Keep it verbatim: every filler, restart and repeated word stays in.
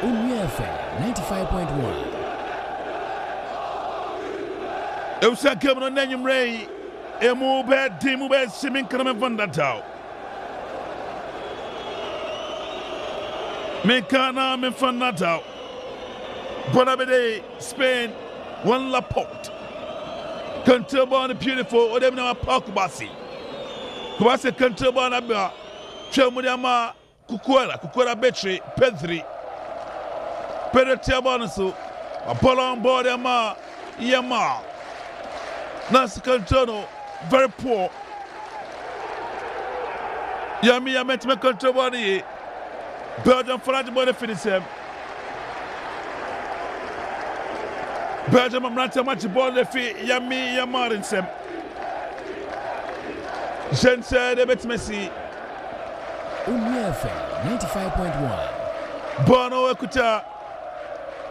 Unia F M ninety-five point one. It was a game on Nanyum Ray. A move bad team who had Simin Kramen van der Tau. Mekana men van der Tau. Bonabede, Spain, one Laporte. Canterbury the beautiful, or them now Park Bassi. Kubasi Canterbury Nabia, Chamudama, Kukuela, Kukuela Betri, Pedri, Pedro Apollo on board Yama, Yama. Nancy Cantano, very poor. Yami, I met my Canterbury. Belgium French body finish him. Belgium am not much ball the fee, Yami Yamarin Sem. Jen said a bit Messi. Unia F M ninety-five point one. Bono Ekuta.